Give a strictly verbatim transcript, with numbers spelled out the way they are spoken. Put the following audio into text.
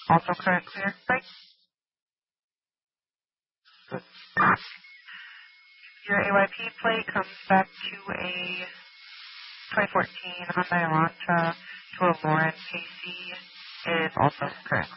Also current clear. Right. Good. Your A Y P plate comes back to a twenty fourteen Hyundai Elantra to a Lauren Casey. It is also current.